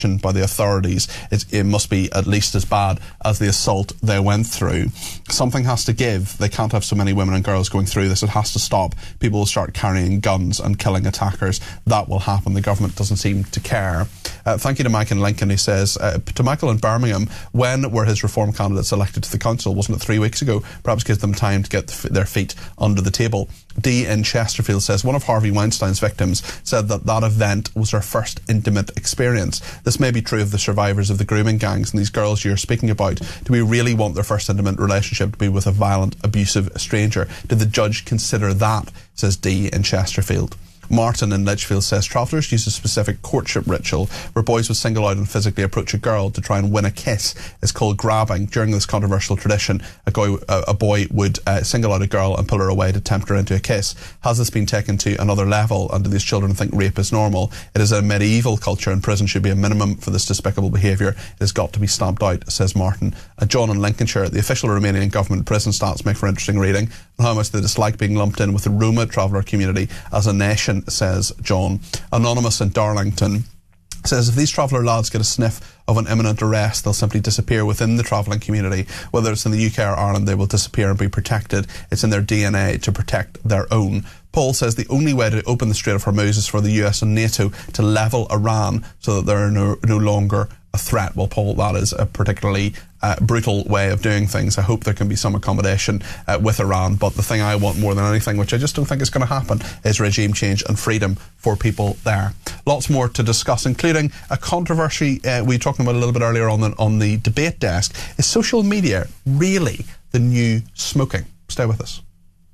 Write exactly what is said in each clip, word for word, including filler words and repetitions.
by the authorities, it, it must be at least as bad as the assault they went through. Something has to give. They can't have so many women and girls going through this. It has to stop. People will start carrying guns and killing attackers. That will happen. The government doesn't seem to care. Uh, thank you to Mike in Lincoln. He says, uh, to Michael in Birmingham, when were his reform candidates elected to the council? Wasn't it three weeks ago? Perhaps gives them time to get the f- their feet under the table. Dee in Chesterfield says, one of Harvey Weinstein's victims said that that event was her first intimate experience. This may be true of the survivors of the grooming gangs and these girls you're speaking about. Do we really want their first intimate relationship to be with a violent, abusive stranger? Did the judge consider that? Says Dee in Chesterfield. Martin in Litchfield says travellers use a specific courtship ritual where boys would single out and physically approach a girl to try and win a kiss. It's called grabbing. During this controversial tradition, a, guy, a, a boy would uh, single out a girl and pull her away to tempt her into a kiss. Has this been taken to another level, and do these children think rape is normal? It is a medieval culture and prison should be a minimum for this despicable behaviour. It has got to be stamped out, says Martin. Uh, John in Lincolnshire, the official Romanian government prison stats make for interesting reading on how much they dislike being lumped in with the Roma traveller community as a nation, says John. Anonymous in Darlington says if these traveller lads get a sniff of an imminent arrest, they'll simply disappear within the travelling community. Whether it's in the U K or Ireland, they will disappear and be protected. It's in their D N A to protect their own. Paul says the only way to open the Strait of Hormuz is for the U S and NATO to level Iran so that they're no, no longer a threat. Well, Paul, that is a particularly uh, brutal way of doing things. I hope there can be some accommodation uh, with Iran, but the thing I want more than anything, which I just don't think is going to happen, is regime change and freedom for people there. Lots more to discuss, including a controversy uh, we were talking about a little bit earlier on the, on the debate desk. Is social media really the new smoking? Stay with us.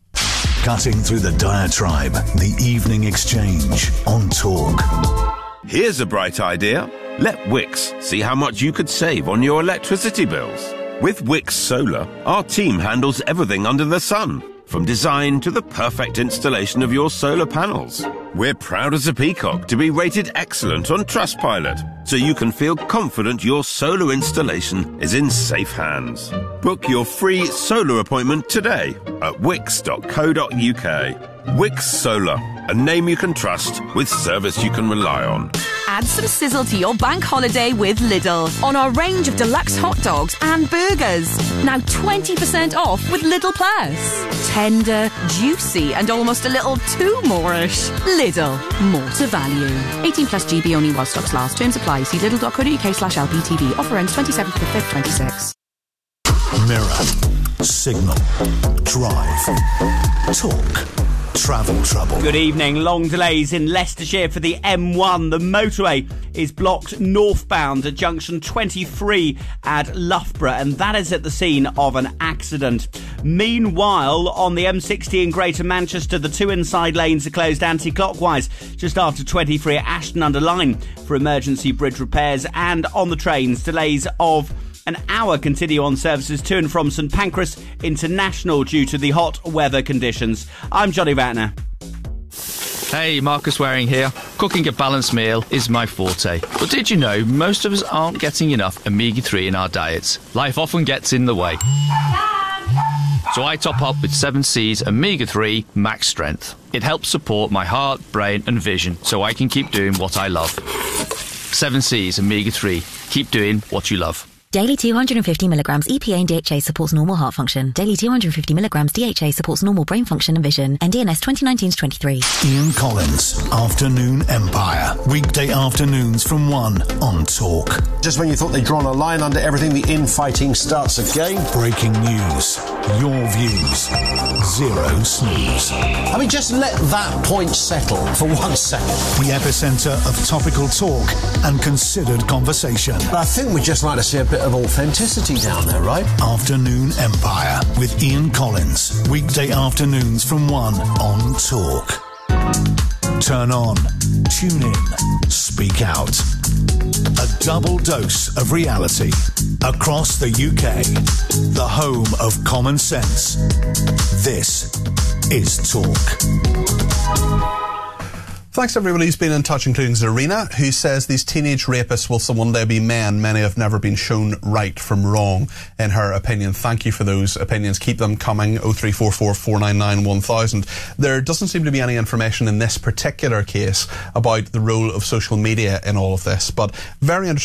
Cutting through the diatribe, the evening exchange on Talk. Here's a bright idea. Let Wickes see how much you could save on your electricity bills. With Wickes Solar, our team handles everything under the sun, from design to the perfect installation of your solar panels. We're proud as a peacock to be rated excellent on Trustpilot, so you can feel confident your solar installation is in safe hands. Book your free solar appointment today at wickes dot co dot uk. Wickes Solar, a name you can trust with service you can rely on. Add some sizzle to your bank holiday with Lidl on our range of deluxe hot dogs and burgers. Now twenty percent off with Lidl Plus. Tender, juicy and almost a little too more-ish. Lidl, more to value. eighteen plus G B only while stocks last. Terms apply. See lidl dot co dot uk slash L P T V. Offer ends twenty-seventh of the fifth, twenty-six. Mirror, Signal, Drive, Talk. Travel trouble. Good evening. Long delays in Leicestershire for the M one. The motorway is blocked northbound at junction twenty-three at Loughborough, and that is at the scene of an accident. Meanwhile, on the M sixty in Greater Manchester, the two inside lanes are closed anti-clockwise just after twenty-three at Ashton-under-Lyne for emergency bridge repairs. And on the trains, delays of an hour continue on services to and from St Pancras International due to the hot weather conditions. I'm Johnny Vatner. Hey, Marcus Waring here. Cooking a balanced meal is my forte. But did you know most of us aren't getting enough omega three in our diets? Life often gets in the way. So I top up with seven C's omega three Max Strength. It helps support my heart, brain and vision so I can keep doing what I love. seven C's omega three. Keep doing what you love. Daily two hundred fifty milligrams E P A and D H A supports normal heart function. Daily two hundred fifty milligrams D H A supports normal brain function and vision. N D N S twenty nineteen to twenty-three. Ian Collins, Afternoon Empire. Weekday afternoons from one on Talk. Just when you thought they'd drawn a line under everything, the infighting starts again. Breaking news. Your views. Zero snooze. I mean, just let that point settle for one second. The epicenter of topical talk and considered conversation. But I think we'd just like to see a bit of authenticity down there, right? Afternoon Empire with Ian Collins. Weekday afternoons from one on Talk. Turn on, tune in, speak out. A double dose of reality across the U K. The home of common sense. This is Talk. Thanks to everybody who's been in touch, including Zarina, who says these teenage rapists will one day be men. Many have never been shown right from wrong, in her opinion. Thank you for those opinions. Keep them coming. oh three four four, four nine nine, one thousand. There doesn't seem to be any information in this particular case about the role of social media in all of this, but very interesting.